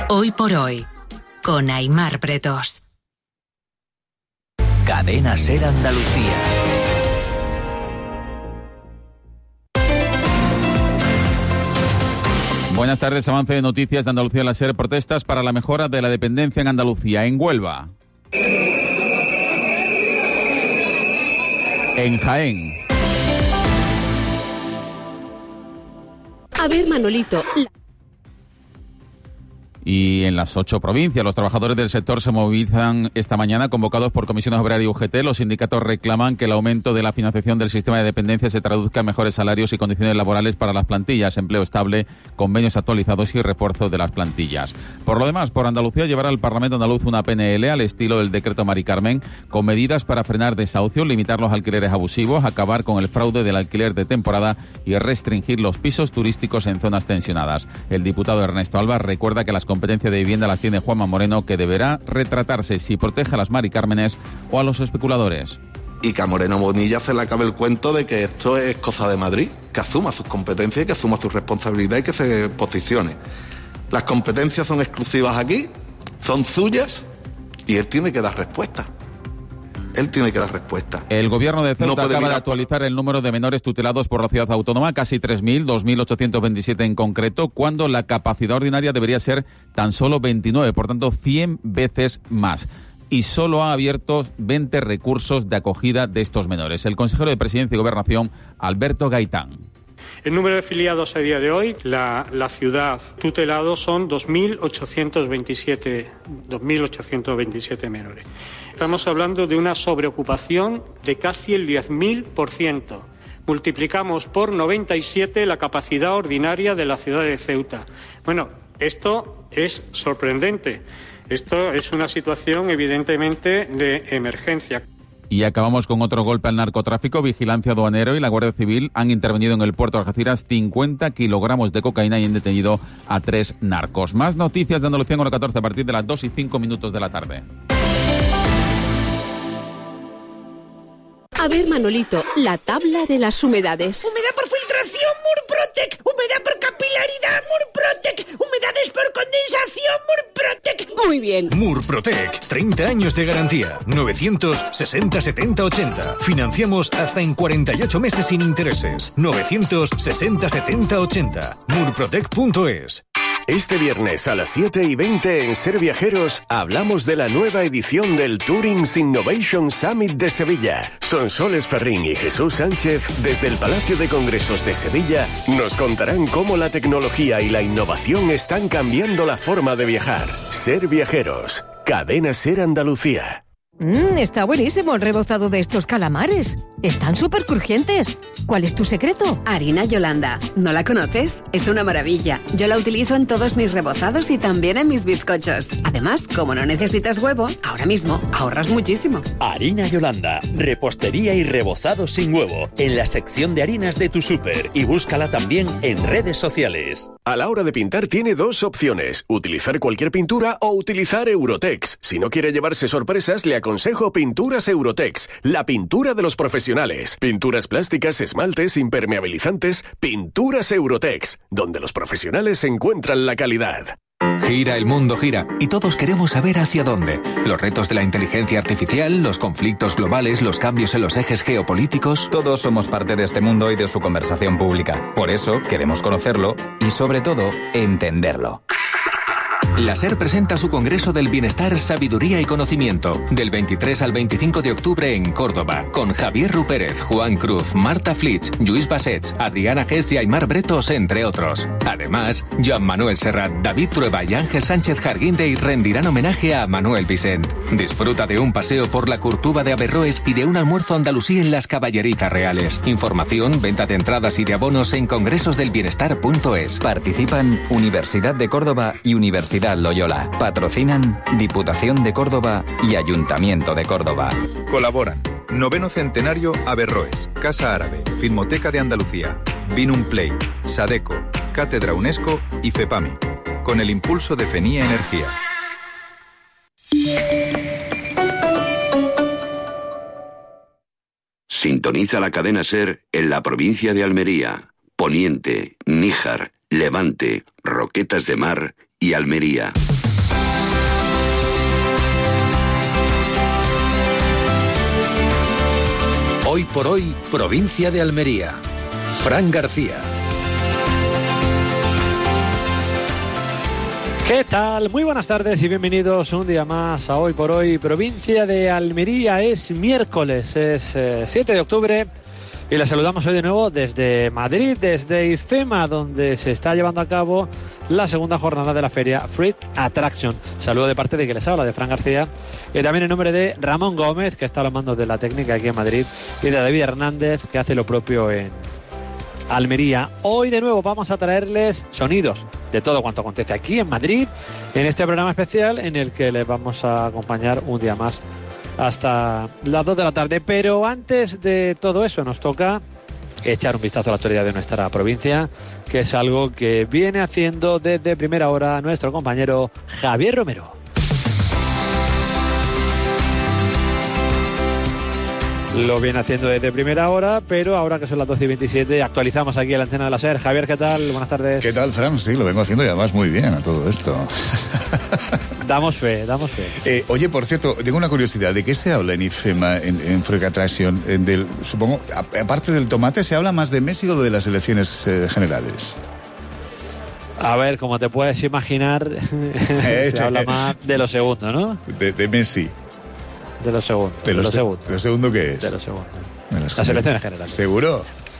Hoy por hoy, con Aimar Bretos. Cadena Ser Andalucía. Buenas tardes, avance de noticias de Andalucía en la SER. Protestas para la mejora de la dependencia en Andalucía, en Huelva, en Jaén. A ver, Manolito. Y en las 8 provincias, los trabajadores del sector se movilizan esta mañana, convocados por Comisiones Obrera y UGT. Los sindicatos reclaman que el aumento de la financiación del sistema de dependencia se traduzca en mejores salarios y condiciones laborales para las plantillas, empleo estable, convenios actualizados y refuerzo de las plantillas. Por lo demás, por Andalucía llevará al Parlamento andaluz una PNL al estilo del decreto Mari Carmen, con medidas para frenar desahucios, limitar los alquileres abusivos, acabar con el fraude del alquiler de temporada y restringir los pisos turísticos en zonas tensionadas. El diputado Ernesto Alba recuerda que las competencias de vivienda las tiene Juanma Moreno, que deberá retratarse si protege a las Mari Cármenes o a los especuladores. Y que a Moreno Bonilla se le acabe el cuento de que esto es cosa de Madrid, que asuma sus competencias, que asuma su responsabilidad y que se posicione. Las competencias son exclusivas aquí, son suyas y él tiene que dar respuesta. El gobierno de Ceuta acaba de actualizar el número de menores tutelados por la ciudad autónoma, casi 3.000, 2.827 en concreto, cuando la capacidad ordinaria debería ser tan solo 29, por tanto 100 veces más. Y solo ha abierto 20 recursos de acogida de estos menores. El consejero de Presidencia y Gobernación, Alberto Gaitán. El número de afiliados a día de hoy, la ciudad tutelados son 2.827 menores. Estamos hablando de una sobreocupación de casi el 10.000%. Multiplicamos por 97 la capacidad ordinaria de la ciudad de Ceuta. Bueno, esto es sorprendente. Esto es una situación evidentemente de emergencia. Y acabamos con otro golpe al narcotráfico. Vigilancia Aduanero y la Guardia Civil han intervenido en el puerto de Algeciras 50 kilogramos de cocaína y han detenido a 3 narcos. Más noticias de Andalucía en hora 14 a partir de las 2:05 de la tarde. A ver, Manolito, la tabla de las humedades. Humedad por filtración, Murprotec. Humedad por capilaridad, Murprotec. Humedades por condensación, Murprotec. Muy bien. Murprotec, 30 años de garantía. 960 70 80. Financiamos hasta en 48 meses sin intereses. 960 70 80. Murprotec.es. Este viernes a las 7:20 en Ser Viajeros hablamos de la nueva edición del Tourings Innovation Summit de Sevilla. Sonsoles Ferrín y Jesús Sánchez, desde el Palacio de Congresos de Sevilla, nos contarán cómo la tecnología y la innovación están cambiando la forma de viajar. Ser Viajeros, Cadena Ser Andalucía. Está buenísimo el rebozado de estos calamares. Están súper crujientes. ¿Cuál es tu secreto? Harina Yolanda. ¿No la conoces? Es una maravilla. Yo la utilizo en todos mis rebozados y también en mis bizcochos. Además, como no necesitas huevo, ahora mismo ahorras muchísimo. Harina Yolanda. Repostería y rebozado sin huevo. En la sección de harinas de tu súper. Y búscala también en redes sociales. A la hora de pintar tiene 2 opciones. Utilizar cualquier pintura o utilizar Eurotex. Si no quiere llevarse sorpresas, le aconsejo Pinturas Eurotex, la pintura de los profesionales. Pinturas plásticas, esmaltes, impermeabilizantes. Pinturas Eurotex, donde los profesionales encuentran la calidad. Gira, el mundo gira, y todos queremos saber hacia dónde. Los retos de la inteligencia artificial, los conflictos globales, los cambios en los ejes geopolíticos. Todos somos parte de este mundo y de su conversación pública. Por eso queremos conocerlo y, sobre todo, entenderlo. La SER presenta su Congreso del Bienestar, Sabiduría y Conocimiento, del 23 al 25 de octubre en Córdoba, con Javier Rupérez, Juan Cruz, Marta Flitsch, Lluís Bassets, Adriana Gess y Aimar Bretos, entre otros. Además, Joan Manuel Serrat, David Trueba y Ángel Sánchez Jarguinde rendirán homenaje a Manuel Vicent. Disfruta de un paseo por la Curtuba de Averroes y de un almuerzo andalusí en las Caballerizas Reales. Información, venta de entradas y de abonos en congresosdelbienestar.es. Participan Universidad de Córdoba y Universidad Loyola. Patrocinan Diputación de Córdoba y Ayuntamiento de Córdoba. Colaboran 9º Centenario Averroes, Casa Árabe, Filmoteca de Andalucía, Vinum Play, Sadeco, Cátedra UNESCO y FEPAMI, con el impulso de FENIA Energía. Sintoniza la cadena SER en la provincia de Almería, Poniente, Níjar, Levante, Roquetas de Mar y Almería. Hoy por hoy, provincia de Almería. Fran García. ¿Qué tal? Muy buenas tardes y bienvenidos un día más a Hoy por Hoy, provincia de Almería. Es miércoles, es 7 de octubre y les saludamos hoy de nuevo desde Madrid, desde IFEMA, donde se está llevando a cabo la segunda jornada de la feria Fruit Attraction. Saludo de parte de que les habla, de Fran García, y también en nombre de Ramón Gómez, que está a los mandos de la técnica aquí en Madrid, y de David Hernández, que hace lo propio en Almería. Hoy de nuevo vamos a traerles sonidos de todo cuanto acontece aquí en Madrid, en este programa especial en el que les vamos a acompañar un día más hasta las 2 de la tarde. Pero antes de todo eso nos toca echar un vistazo a la actualidad de nuestra provincia, que es algo que viene haciendo desde primera hora nuestro compañero Javier Romero. Lo viene haciendo desde primera hora, pero ahora que son las 12:27, actualizamos aquí a la antena de la SER. Javier, ¿qué tal? Buenas tardes. ¿Qué tal, Fran? Sí, lo vengo haciendo y además muy bien a todo esto. Damos fe, damos fe. Oye, por cierto, tengo una curiosidad. ¿De qué se habla en IFEMA, en Fruit Attraction? Supongo, aparte del tomate, ¿se habla más de Messi o de las elecciones generales? A ver, como te puedes imaginar, se habla más de lo segundo, ¿no? De Messi. De lo segundo. ¿De lo segundo qué es? De lo segundo. Las elecciones generales. ¿Seguro?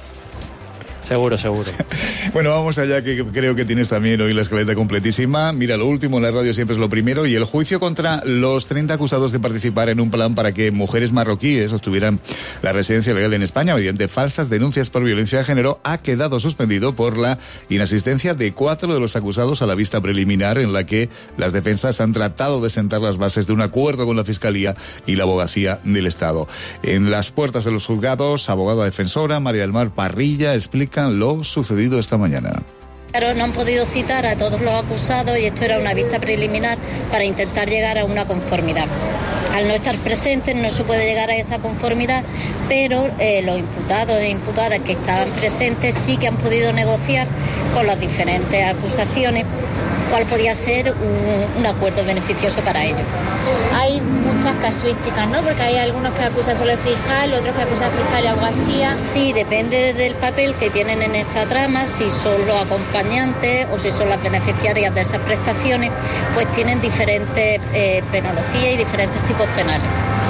Seguro. Bueno, vamos allá, que creo que tienes también hoy la escaleta completísima. Mira, lo último en la radio siempre es lo primero, y el juicio contra los 30 acusados de participar en un plan para que mujeres marroquíes obtuvieran la residencia legal en España mediante falsas denuncias por violencia de género ha quedado suspendido por la inasistencia de 4 de los acusados a la vista preliminar, en la que las defensas han tratado de sentar las bases de un acuerdo con la Fiscalía y la Abogacía del Estado. En las puertas de los juzgados, abogada defensora María del Mar Parrilla explica lo sucedido esta mañana. Claro, no han podido citar a todos los acusados y esto era una vista preliminar para intentar llegar a una conformidad. Al no estar presentes no se puede llegar a esa conformidad, pero los imputados e imputadas que estaban presentes sí que han podido negociar con las diferentes acusaciones cuál podía ser un acuerdo beneficioso para ellos. Hay muchas casuísticas, ¿no? Porque hay algunos que acusan solo el fiscal, otros que acusan fiscal y abogacía. Sí, depende del papel que tienen en esta trama, si son los acompañantes o si son las beneficiarias de esas prestaciones, pues tienen diferentes penologías y diferentes tipos penales.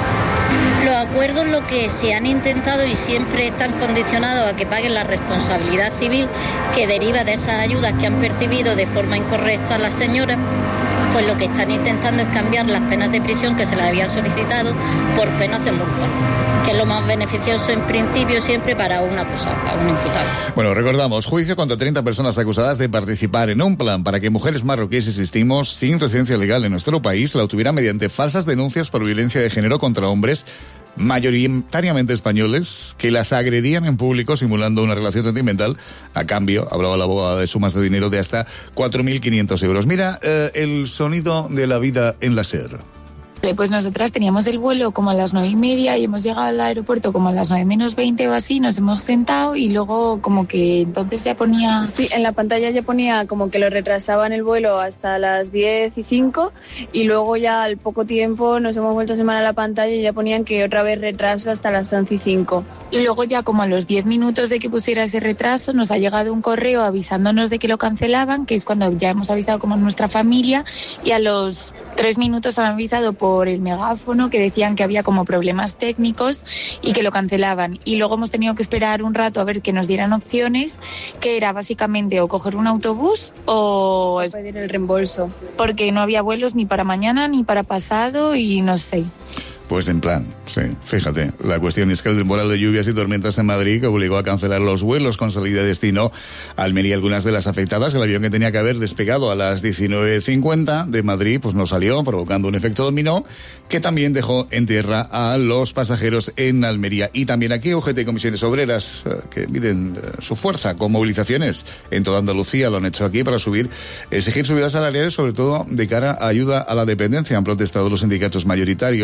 Los acuerdos lo que se han intentado y siempre están condicionados a que paguen la responsabilidad civil que deriva de esas ayudas que han percibido de forma incorrecta las señoras, pues lo que están intentando es cambiar las penas de prisión que se les había solicitado por penas de multa, que es lo más beneficioso en principio siempre para un acusado, para un imputado. Bueno, recordamos, juicio contra 30 personas acusadas de participar en un plan para que mujeres marroquíes, insistimos, sin residencia legal en nuestro país, la obtuvieran mediante falsas denuncias por violencia de género contra hombres, mayoritariamente españoles, que las agredían en público simulando una relación sentimental. A cambio, hablaba la abogada, de sumas de dinero de hasta 4.500 euros. Mira, el sonido de la vida en la SER. Pues nosotras teníamos el vuelo como a las 9:30 y hemos llegado al aeropuerto como a las 9 menos 20 o así, nos hemos sentado y luego como que entonces ya ponía... Sí, en la pantalla ya ponía como que lo retrasaban el vuelo hasta las 10:05 y luego ya al poco tiempo nos hemos vuelto a sumar a la pantalla y ya ponían que otra vez retraso hasta las 11:05. Y luego ya como a los 10 minutos de que pusiera ese retraso nos ha llegado un correo avisándonos de que lo cancelaban, que es cuando ya hemos avisado como nuestra familia, y a los 3 minutos han avisado por el megáfono que decían que había como problemas técnicos y que lo cancelaban. Y luego hemos tenido que esperar un rato a ver que nos dieran opciones, que era básicamente o coger un autobús o pedir el reembolso. Porque no había vuelos ni para mañana ni para pasado y no sé. Pues en plan, sí, fíjate. La cuestión es que el temporal de lluvias y tormentas en Madrid que obligó a cancelar los vuelos con salida de destino a Almería. Algunas de las afectadas, el avión que tenía que haber despegado a las 19:50 de Madrid, pues no salió, provocando un efecto dominó que también dejó en tierra a los pasajeros en Almería. Y también aquí UGT y comisiones obreras que miden su fuerza con movilizaciones en toda Andalucía. Lo han hecho aquí para exigir subidas salariales, sobre todo de cara a ayuda a la dependencia. Han protestado los sindicatos mayoritarios en el Día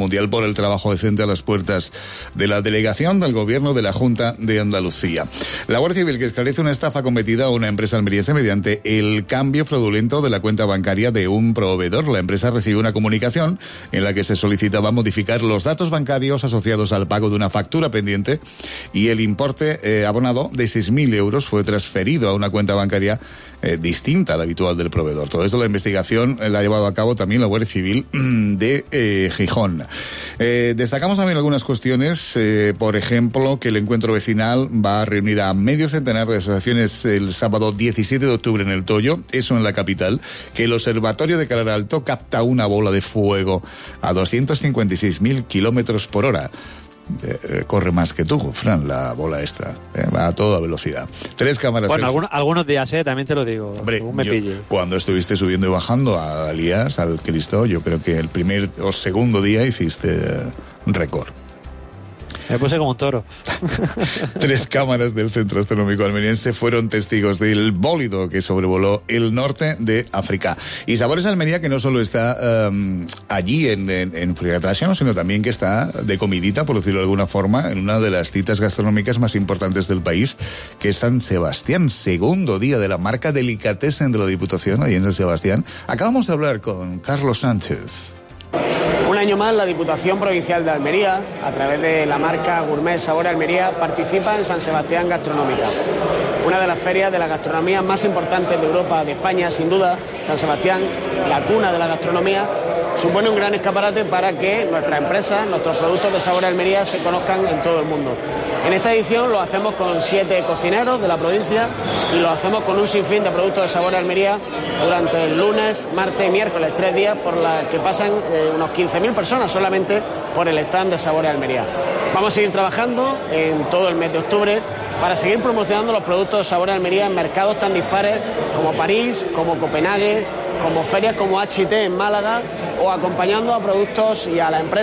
Mundial por el Trabajo Decente a las puertas de la delegación del Gobierno de la Junta de Andalucía. La Guardia Civil, que esclarece una estafa cometida a una empresa almeriense mediante el cambio fraudulento de la cuenta bancaria de un proveedor. La empresa recibió una comunicación en la que se solicitaba modificar los datos bancarios asociados al pago de una factura pendiente, y el importe abonado de 6.000 euros fue transferido a una cuenta bancaria distinta a la habitual del proveedor. Todo eso, la investigación la ha llevado a cabo también la Guardia Civil de Gijón. Destacamos también algunas cuestiones, por ejemplo, que el encuentro vecinal va a reunir a medio centenar de asociaciones el sábado 17 de octubre en El Toyo, eso en la capital, que el Observatorio de Calar Alto capta una bola de fuego a 256.000 kilómetros por hora. Corre más que tú, Fran, la bola esta. Va a toda velocidad. 3 cámaras. Bueno, algunos días, también te lo digo. Hombre, cuando estuviste subiendo y bajando a Elías, al Cristo, yo creo que el primer o segundo día hiciste un récord. Me puse como un toro. 3 cámaras del Centro Astronómico Almeriense fueron testigos del bólido que sobrevoló el norte de África. Y Sabores Almería, que no solo está allí en Frigatashano, sino también que está de comidita, por decirlo de alguna forma, en una de las citas gastronómicas más importantes del país, que es San Sebastián. Segundo día de la marca Delicatessen de la Diputación, ahí en San Sebastián. Acabamos de hablar con Carlos Sánchez. Un año más, la Diputación Provincial de Almería, a través de la marca Gourmet Sabor Almería, participa en San Sebastián Gastronómica, una de las ferias de la gastronomía más importantes de Europa, de España, sin duda. San Sebastián, la cuna de la gastronomía, supone un gran escaparate para que nuestras empresas, nuestros productos de Sabor Almería se conozcan en todo el mundo. En esta edición lo hacemos con 7 cocineros de la provincia y lo hacemos con un sinfín de productos de Sabor Almería durante el lunes, martes y miércoles, 3 días por la que pasan unos 15.000 personas solamente por el stand de Sabor Almería. Vamos a seguir trabajando en todo el mes de octubre para seguir promocionando los productos de Sabor Almería en mercados tan dispares como París, como Copenhague, como ferias como HT en Málaga, o acompañando a productos y a la empresa